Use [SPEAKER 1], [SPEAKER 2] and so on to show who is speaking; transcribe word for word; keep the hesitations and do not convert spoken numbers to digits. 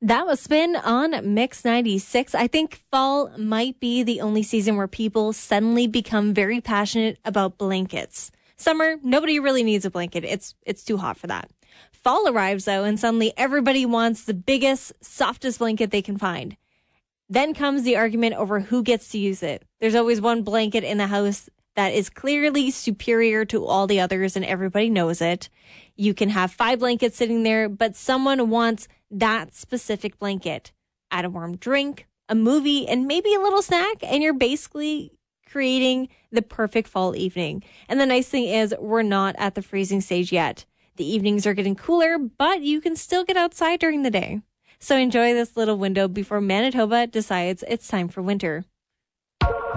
[SPEAKER 1] That was Spin on Mix ninety-six. I think fall might be the only season where people suddenly become very passionate about blankets. Summer, nobody really needs a blanket. It's it's too hot for that. Fall arrives, though, and suddenly everybody wants the biggest, softest blanket they can find. Then comes the argument over who gets to use it. There's always one blanket in the house that is clearly superior to all the others, and everybody knows it. You can have five blankets sitting there, but someone wants that specific blanket. Add a warm drink, a movie, and maybe a little snack, and you're basically creating the perfect fall evening. And the nice thing is we're not at the freezing stage yet. The evenings are getting cooler, but you can still get outside during the day. So enjoy this little window before Manitoba decides it's time for winter.